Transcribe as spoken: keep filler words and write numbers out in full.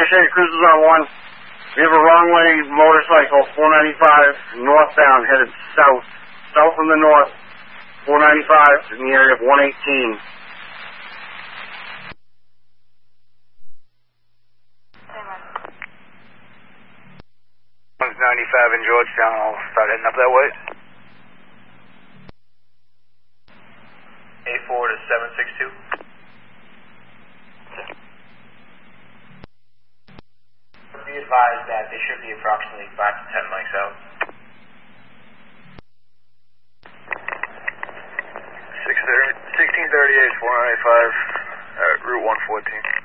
Negotiated cruisers on one. We have a wrong-way motorcycle, four ninety-five, northbound, headed south. South from the north, four ninety-five, in the area of one eighteen. one ninety-five in Georgetown. I'll start heading up that way. A four to seven six two. Be advised that they should be approximately five to ten mics out. sixteen thirty-eight, four ninety-five, at Route one fourteen.